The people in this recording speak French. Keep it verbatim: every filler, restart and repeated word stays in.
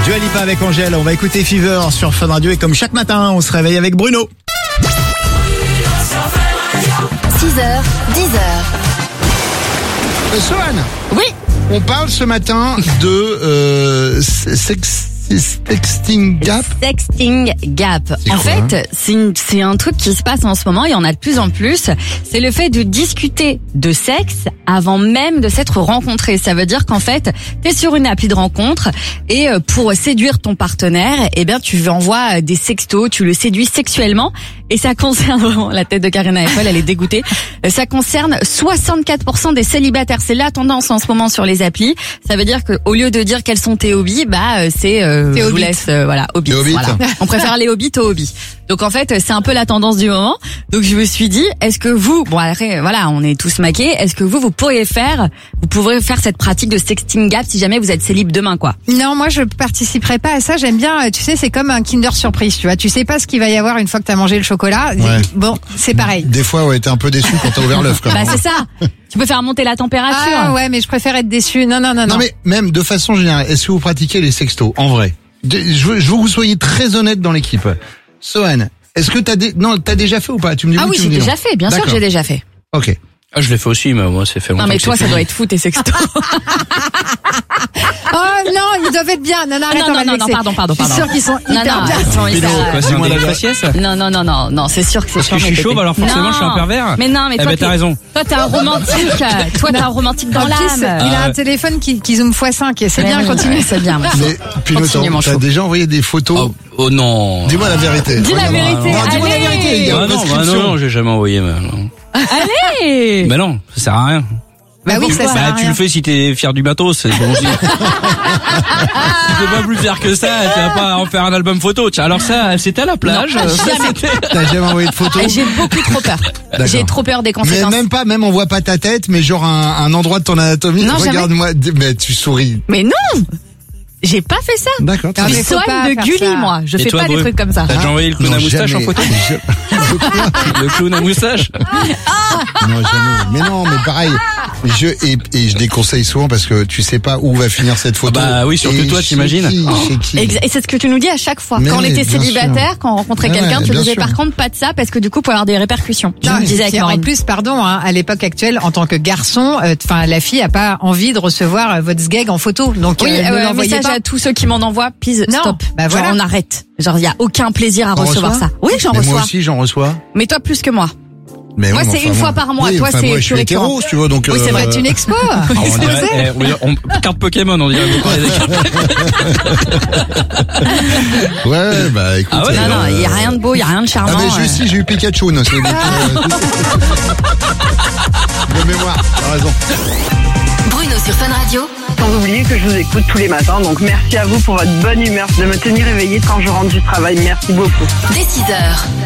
Dua Lipa avec Angèle, on va écouter Fever sur Fun Radio et comme chaque matin, on se réveille avec Bruno. six heures, dix heures. Euh, Sohan, Oui. on parle ce matin de euh, sex, sexting gap. Sexting gap. C'est En quoi, fait, c'est, une- c'est un truc qui se passe en ce moment, il y en a de plus en plus. C'est le fait de discuter de sexe avant même de s'être rencontré. Ça veut dire qu'en fait, t'es sur une appli de rencontre et euh, pour séduire ton partenaire, eh bien, tu lui envoies des sextos, tu le séduis sexuellement. Et ça concerne vraiment la tête de Karina Eiffel, elle est dégoûtée. Euh, Ça concerne soixante-quatre pour cent des célibataires. C'est la tendance en ce moment sur les applis. Ça veut dire qu'au lieu de dire quels sont tes hobbies, bah euh, c'est euh, Tes je vous hobbits. laisse euh, voilà hobbies. Les hobbits. Voilà. On préfère les hobbits aux hobbies. Donc en fait, c'est un peu la tendance du moment. Donc je me suis dit, est-ce que vous, bon après voilà, on est tous maqués. Est-ce que vous, vous pourriez faire, vous pourriez faire cette pratique de sexting gap si jamais vous êtes célib demain quoi? Non, moi je participerai pas à ça. J'aime bien, tu sais, c'est comme un Kinder Surprise, tu vois. Tu sais pas ce qu'il va y avoir une fois que t'as mangé le chocolat. Ouais. Bon, c'est pareil. Des fois, ouais, t'es un peu déçu quand t'as ouvert l'œuf, quand Bah même. c'est ça. Tu peux faire monter la température. Ah ouais, mais je préfère être déçu. Non, non, non, non. Non mais même de façon générale, est-ce que vous pratiquez les sextos en vrai? De- Je veux, je veux que vous soyez très honnête dans l'équipe. Sohan, est-ce que t'as dé... non t'as déjà fait ou pas? Tu me dis Ah oui, oui, tu j'ai me dis déjà non. fait. Bien sûr que D'accord. j'ai déjà fait. Ok. Ah, je l'ai fait aussi, mais moi, c'est fait longtemps. Non mais que toi, c'est ça fini. doit être fou tes sextos. Oh non, ils doivent être bien. Non, non, arrête, non, on va non, le non, vexer. pardon, pardon, Je suis pardon. sûre qu'ils sont Non, hyper non, bien. ils sont hyper- Quoi, c'est Dis-moi des la faciès? Non, non, non, non, non, c'est sûr que c'est Parce que chiant, je suis mais chauve, bébé. alors forcément, Non. je suis un pervers. Mais non, mais Eh toi, ben, t'as t'es- raison. Toi, t'es un romantique. Toi, t'es un romantique dans En plus, l'âme. il a Ah un ouais. téléphone qui, qui zoome fois cinq et c'est Ouais, bien, ouais, continue. ouais, C'est bien. moi. Mais Pinot, Continue, mon t'as chou. déjà envoyé des photos? Oh, oh non. Dis-moi la vérité. Dis la Regarde. vérité, Non, dis-moi la allez. vérité. Il y a Bah une non, bah prescription. non, j'ai jamais envoyé. Mais non. Allez. Bah non, ça sert à rien. Bah oui, ça Bah, sert à tu rien. le fais si t'es fier du matos, c'est bon. Si tu peux pas plus faire que ça, tu vas pas en faire un album photo. Tiens, alors ça, c'était à la plage. Non, ça, jamais. c'était- T'as jamais envoyé de photos? J'ai beaucoup trop peur. D'accord. J'ai trop peur des Mais conséquences. même pas, même on voit pas ta tête, mais genre un, un endroit de ton anatomie. Non, jamais. Regarde-moi, mais tu souris. Mais non. J'ai pas fait ça. D'accord. très Non, Je bien. mais suis faut pas Sohan de faire Gulli, ça. moi. Je Et fais toi, pas des Bru trucs comme ça. T'as déjà envoyé le clown Non, à moustache jamais. en photo? Le clown à moustache? Non, jamais. Mais non, mais pareil. Je, et, et je déconseille souvent parce que tu sais pas où va finir cette photo. Bah oui, surtout Et toi, chez t'imagines. qui, Oh. chez qui. Exa- Et c'est ce que tu nous dis à chaque fois. Mais Quand on oui, était bien célibataire, sûr. quand on rencontrait Ouais, quelqu'un, ouais, tu bien disais sûr. par contre pas de ça parce que du coup, il peut y avoir des répercussions. Tu Non, me disais avec et en Maureen. plus, pardon, hein, à l'époque actuelle, en tant que garçon, enfin la fille a pas envie de recevoir euh, votre sgeg en photo, donc Oui, euh, ne euh, l'envoyez message pas. à tous ceux qui m'en envoient, please Non, stop. bah Genre voilà. on arrête. Genre il y a aucun plaisir à T'en recevoir reçois ça. Oui, j'en Mais reçois. moi aussi, j'en reçois. Mais toi plus que moi. Mais Moi, oui, mais c'est enfin, une moi- fois par mois. Oui, Toi, enfin, c'est moi, je suis plus hétéro, récurrent. si tu veux, donc. Oui, c'est vrai, euh, C'est une expo. On Exposé. dirait, eh, on- on- carte Pokémon, on dirait. Vous parlez des cartes. Ouais, bah écoute. Ah ouais, Non, non, euh, il y a rien de beau, il y a rien de Ah charmant. mais j'ai euh. aussi, j'ai eu Pikachu, non, c'est donc, euh, de mémoire, t'as raison. Bruno sur Fun Radio. Sans oublier que je vous écoute tous les matins, donc merci à vous pour votre bonne humeur, de me tenir éveillée quand je rentre du travail. Merci beaucoup. Dès six heures.